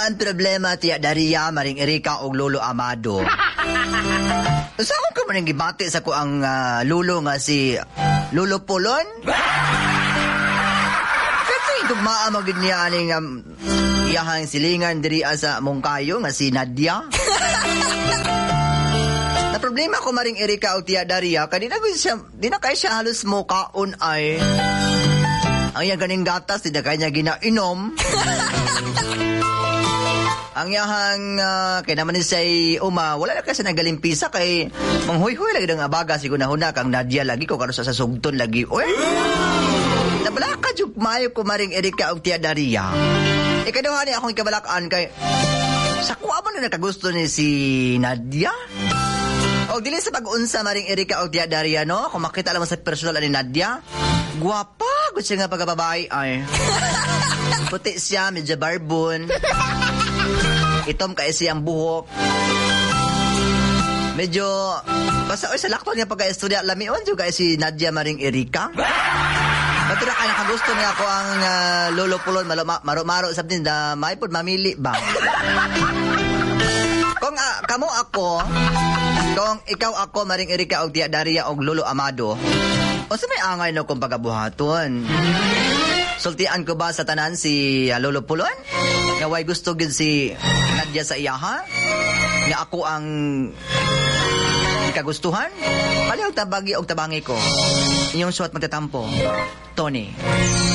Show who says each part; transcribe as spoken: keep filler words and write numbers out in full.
Speaker 1: Ang problema tiya Daria, Maring Erika og Lolo Amado. Saan ko maning gibati sa ko ang uh, lulo nga si Lolo Pulon? Kasi tugmaa magid niya aning um, iyahang silingan diri sa Mongkayo nga si Nadia. Na problema ko Maring Erika o tiya Daria, kaya di na, siya, di na kaya siya halos mo kaon ay. Ang iyang ganing gatas, di na kaya niya ginainom. Ang yahang, uh, kaya naman ni say uma, wala na kasi nagalimpisa kay manghuy-huy lagi ng abaga, siguro na huna kang Nadia lagi ko, karo sa sasugton lagi. Uy! Nabala ka, juk mayo ko Maring Erika o tiya Daria. Ikaduha ni akong ikabalakaan kay, sa kuha ba na nakagusto ni si Nadia? O dili sa pag-unsa Maring Erika o tiya Daria, no? Kung makita lang mo sa personal ni Nadia, guwapa, gusto siya nga pagkababae, ay. Puti siya, medyo barbon. Itom ka siyang buhok. Medyo, basta oy, sa lakto niya pagka-estudya, lamion juga si Nadia Maring Erika. Bato na kaya kagusto niya ako ang uh, Lolo Pulon, maro-maro, sabi na, may po mamili ba? Kung uh, kamo ako, kung ikaw ako, Maring Erika, o tiya Daria, o Lolo Amado, o sa may angay no kung pagabuhaton? Sultian ko ba sa tanan si uh, Lolo Pulon? Nga way gusto gid si Nadia sa iyaha? Nga ako ang ikagustuhan? Kaliw tabagi o tabangi ko. Inyong suwat magtatampo. Tony.